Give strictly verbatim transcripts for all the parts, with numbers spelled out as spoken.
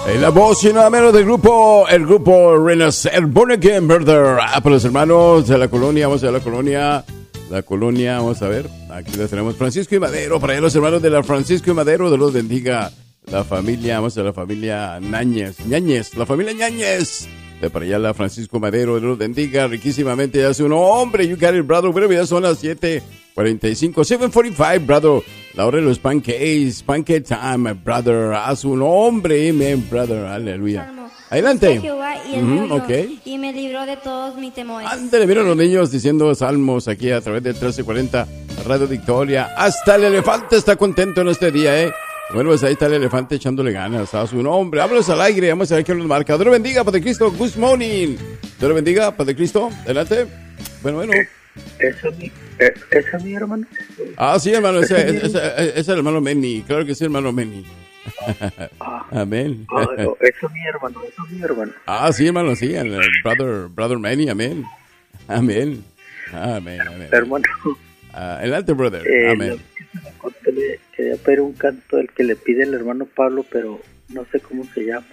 En la voz y nada menos del grupo, el grupo Renacer, Born Again Brother. Ah, para los hermanos de la colonia, vamos a ver la colonia, la colonia, vamos a ver. Aquí la tenemos, Francisco y Madero, para allá los hermanos de la Francisco y Madero, Dios los bendiga. La familia, vamos a ver la familia Ñañez, Ñañez, la familia Ñañez. De para allá la Francisco Madero, Dios los bendiga riquísimamente. Ya hace un hombre, you got it, brother. Bueno, ya son las siete cuarenta y cinco, siete cuarenta y cinco, brother. La hora de los pancakes, pancake time, brother. Haz un hombre, amen, brother. Aleluya. Adelante. Y, uh-huh, okay. Y me libró de todos mis temores. Ándale, vieron los niños diciendo salmos aquí a través del trece cuarenta Radio Victoria. Hasta el elefante está contento en este día, ¿eh? Bueno, pues ahí está el elefante echándole ganas a su nombre. Háblanos al aire, vamos a ver qué nos marca. Dios lo bendiga, Padre Cristo. Good morning. Dios lo bendiga, Padre Cristo. Adelante. Bueno, bueno. ¿Eso es mi, ¿eso es mi hermano? Ah, sí, hermano, ese es, es, es, es el hermano Meni. Claro que sí, hermano Meni. Ah, amén. Ah, no, eso es mi hermano, eso es mi hermano. Ah, sí, hermano, sí, el, el brother, brother Meni, amén. Amén. Amén, amén. Hermano. Ah, adelante, brother. Eh, amén. Que le quería pedir un canto el que le pide el hermano Pablo, pero no sé cómo se llama.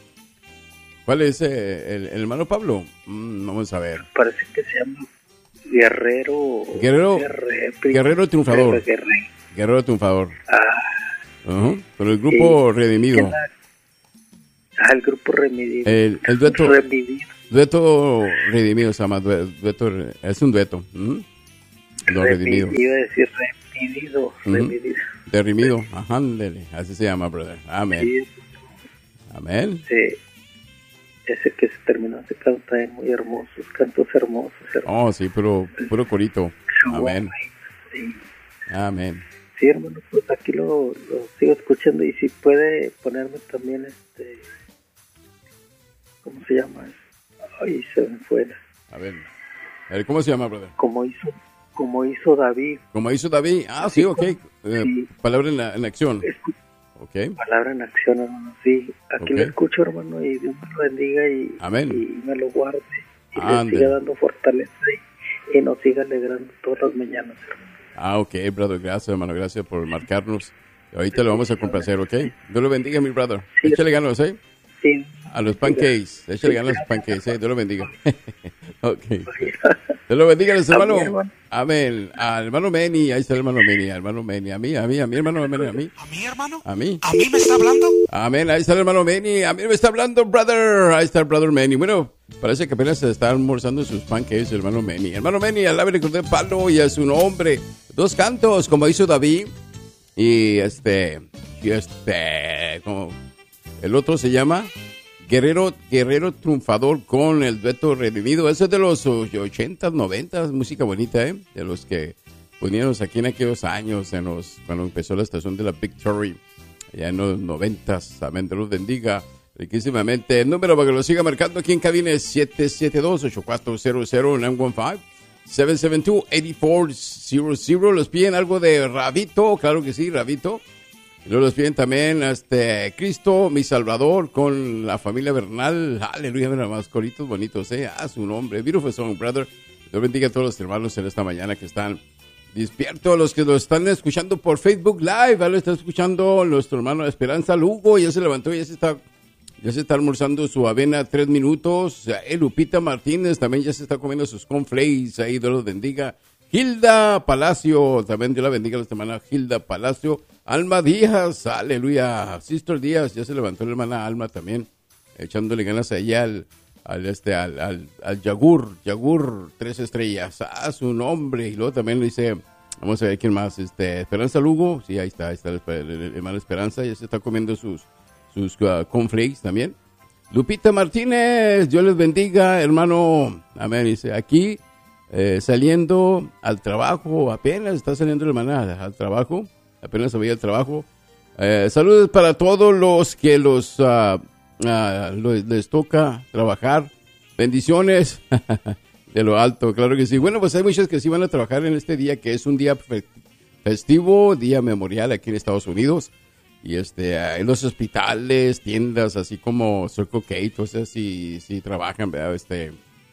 ¿Cuál es eh, el, el hermano Pablo? Mm, vamos a ver. Parece que se llama Guerrero. Guerrero. Guerrero, Guerrero Triunfador. Guerrero, Guerrero Triunfador. Ah. Uh-huh. Pero el grupo sí, Redimido. Ah, el grupo Redimido. El, el dueto. Redimido. Dueto Redimido se llama. Dueto, es un dueto. ¿Mm? Lo Redimido. Iba a decir Redimido. Uh-huh. Redimido. Redimido. Ajá, ándale. Así se llama, brother. Amén. Sí. Amén. Sí. Ese que se terminó ese canto también muy hermosos, cantos hermosos, hermosos. Oh, sí, puro, puro corito. Amén. Sí. Amén. Sí, hermano, pues aquí lo, lo sigo escuchando y si puede ponerme también este, ¿cómo se llama? Ay, se me fue. A ver, a ver, ¿cómo se llama, brother? Como hizo, como hizo David. Como hizo David. Ah, sí, ok. Eh, sí. Palabra en, la, en acción. Escu- Okay. Palabra en acción, hermano, sí. Aquí okay. lo escucho, hermano, y Dios me lo bendiga y, Amén. y me lo guarde. Y Ande. le siga dando fortaleza y, y nos siga alegrando todas las mañanas, hermano. Ah, ok, brother, gracias, hermano, gracias por marcarnos. Ahorita lo vamos a complacer, ¿ok? Dios lo bendiga, mi brother. Sí. Échale ganas, ¿eh? Sí. A los pancakes. Échale ganas a los pancakes, ¿eh? Dios lo bendiga. Ok. Dios lo bendiga, los hermanos. hermano. Amén. Al hermano Meni, ahí está el hermano Meni, al hermano Meni. A mí, a mí, a mí, hermano Meni, a mí. ¿A mí, hermano? A mí. ¿A mí me está hablando? Amén, ahí está el hermano Meni. A mí me está hablando, brother. Ahí está el brother Meni. Bueno, parece que apenas se está almorzando sus pancakes, el hermano Meni. Hermano Meni, alábele con el palo y a su nombre. Dos cantos, como hizo David. Y este, y este, como el otro se llama Guerrero, Guerrero Triunfador con el dueto Redimido. Eso es de los ochentas, noventas, música bonita, ¿eh? De los que poníamos aquí en aquellos años, en los, cuando empezó la estación de la Victory, allá en los noventas. Amén, Dios los bendiga riquísimamente. El número para que lo siga marcando aquí en cabina es siete siete dos, ocho cuatro cero cero, nueve uno cinco, siete siete dos, ocho cuatro cero cero. Los piden algo de Rabito, claro que sí, Rabito. Y luego los piden también este Cristo, mi Salvador, con la familia Bernal. Aleluya, mira más coritos bonitos, eh. A su nombre. Beautiful song, brother. Dios bendiga a todos los hermanos en esta mañana que están despiertos, los que lo están escuchando por Facebook Live. Lo está escuchando nuestro hermano Esperanza Lugo. Ya se levantó, ya se está, ya se está almorzando su avena tres minutos. Eh, Lupita Martínez también ya se está comiendo sus cornflakes. Ahí Dios los bendiga. Hilda Palacio, también Dios la bendiga a la hermana Hilda Palacio. Alma Díaz, aleluya. Sister Díaz, ya se levantó la hermana Alma también, echándole ganas allá al, al este, al, al, al Yagur, Yagur, tres estrellas, a su nombre. Y luego también le dice, vamos a ver quién más, este, Esperanza Lugo, sí, ahí está, ahí está el, el, el hermano Esperanza, ya se está comiendo sus, sus uh, cornflakes también. Lupita Martínez, Dios les bendiga, hermano, amén, dice, aquí, eh, saliendo al trabajo, apenas está saliendo la hermana al trabajo, apenas se veía el trabajo. Eh, saludos para todos los que los, uh, uh, los les toca trabajar. Bendiciones de lo alto, claro que sí. Bueno, pues hay muchos que sí van a trabajar en este día, que es un día fe- festivo, día memorial aquí en Estados Unidos. Y este, uh, en los hospitales, tiendas, así como Circle K, entonces sí, sí trabajan, ¿verdad? Este,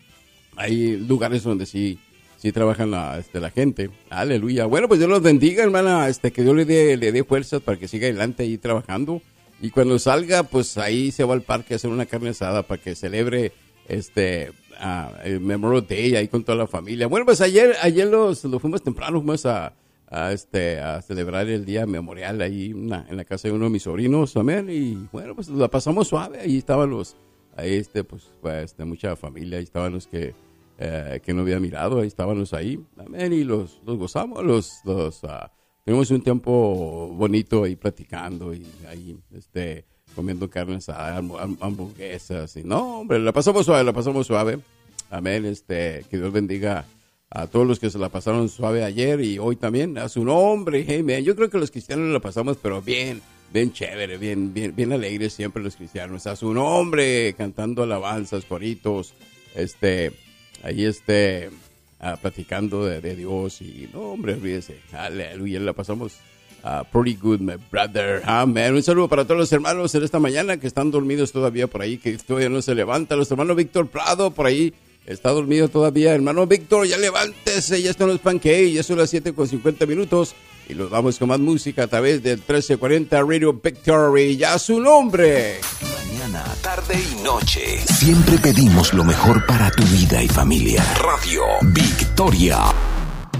hay lugares donde sí Sí trabajan la, este, la gente. Aleluya. Bueno, pues Dios los bendiga, hermana. Este, que Dios le dé, le dé fuerzas para que siga adelante ahí trabajando. Y cuando salga, pues ahí se va al parque a hacer una carne asada para que celebre este uh, el Memorial Day ahí con toda la familia. Bueno, pues ayer ayer los, los fuimos temprano, fuimos a, a este a celebrar el día memorial ahí una, en la casa de uno de mis sobrinos también. Y bueno, pues la pasamos suave. Ahí estaban los, ahí este, pues, pues este, mucha familia, ahí estaban los que eh, que no había mirado, ahí estaban los ahí, amén, y los, los gozamos, los, los uh, tuvimos un tiempo bonito ahí platicando y ahí, este, comiendo carnes, hamburguesas y no, hombre, la pasamos suave, la pasamos suave. Amén, este, que Dios bendiga a todos los que se la pasaron suave ayer y hoy también, a su nombre, amén. Yo creo que los cristianos la pasamos, pero bien, bien chévere, bien, bien, bien alegres siempre los cristianos, a su nombre, cantando alabanzas, coritos, este, ahí este, uh, platicando de, de Dios y no, hombre, olvídese, aleluya, la pasamos Uh, pretty good, my brother. Amen. Un saludo para todos los hermanos en esta mañana que están dormidos todavía por ahí, que todavía no se levantan. Los hermanos Víctor Prado por ahí está dormido todavía. Hermano Víctor, ya levántese, ya están los pancakes, ya son las siete con cincuenta minutos. Y los vamos con más música a través del trece cuarenta Radio Victory. Ya su nombre. Mañana, tarde y noche. Siempre pedimos lo mejor para tu vida y familia. Radio Victoria.